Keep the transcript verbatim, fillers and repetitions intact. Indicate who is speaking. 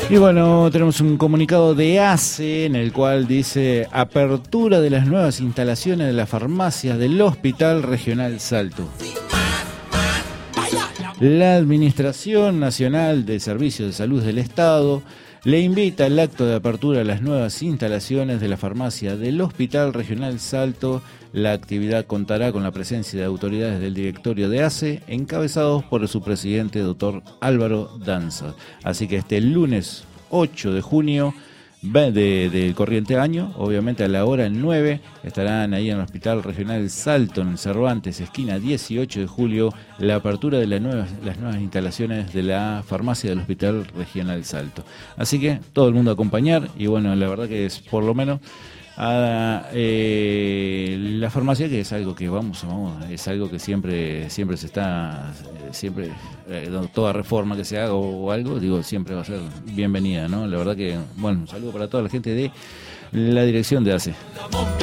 Speaker 1: Y bueno, tenemos un comunicado de A C E en el cual dice: apertura de las nuevas instalaciones de las farmacias del Hospital Regional Salto. La Administración Nacional de Servicios de Salud del Estado le invita al acto de apertura de las nuevas instalaciones de la farmacia del Hospital Regional Salto. La actividad contará con la presencia de autoridades del directorio de A C E, encabezados por su presidente, doctor Álvaro Danza. Así que este lunes ocho de junio del de corriente año, obviamente a la hora nueve, estarán ahí en el Hospital Regional Salto, en Cervantes, esquina dieciocho de julio, la apertura de las nuevas, las nuevas instalaciones de la farmacia del Hospital Regional Salto. Así que todo el mundo a acompañar, y bueno, la verdad que es por lo menos a eh, la farmacia, que es algo que vamos, vamos es algo que siempre siempre se está siempre eh, toda reforma que se haga o, o algo, digo, siempre va a ser bienvenida, ¿no? La verdad que, bueno, un saludo para toda la gente de la dirección de A C E.